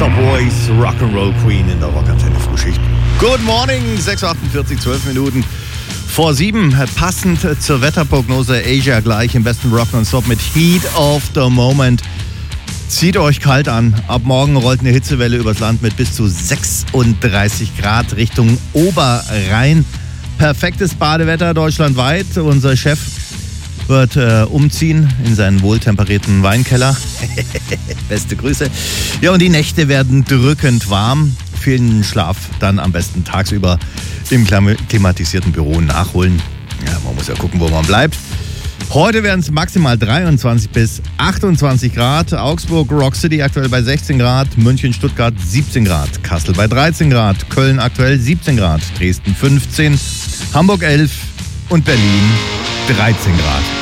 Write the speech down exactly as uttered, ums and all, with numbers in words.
Stop Boys, Rock'n'Roll Queen in der Rockantenne Frühschicht. Good morning, sechs Uhr achtundvierzig, zwölf Minuten vor sieben. Passend zur Wetterprognose Asia gleich im besten Rock non-stop mit Heat of the Moment. Zieht euch kalt an. Ab morgen rollt eine Hitzewelle übers Land mit bis zu sechsunddreißig Grad Richtung Oberrhein. Perfektes Badewetter deutschlandweit. Unser Chef wird äh, umziehen in seinen wohltemperierten Weinkeller. Beste Grüße. Ja, und die Nächte werden drückend warm. Vielen Schlaf dann am besten tagsüber im klimatisierten Büro nachholen. Ja, man muss ja gucken, wo man bleibt. Heute werden es maximal dreiundzwanzig bis achtundzwanzig Grad. Augsburg, Rock City aktuell bei sechzehn Grad. München, Stuttgart siebzehn Grad. Kassel bei dreizehn Grad. Köln aktuell siebzehn Grad. Dresden fünfzehn. Hamburg elf und Berlin dreizehn Grad.